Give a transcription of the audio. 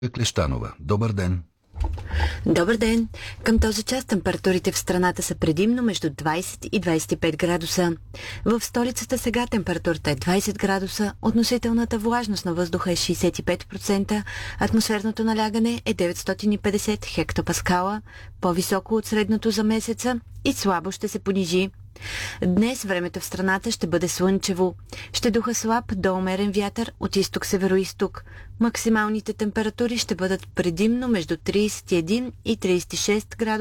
Клещанова. Добър ден! Добър ден! Към този час температурите в страната са предимно между 20 и 25 градуса. В столицата сега температурата е 20 градуса, относителната влажност на въздуха е 65%, атмосферното налягане е 950 хектопаскала, по-високо от средното за месеца и слабо ще се понижи. Днес времето в страната ще бъде слънчево. Ще духа слаб до умерен вятър от изток-североизток. Максималните температури ще бъдат предимно между 31 и 36 градуса.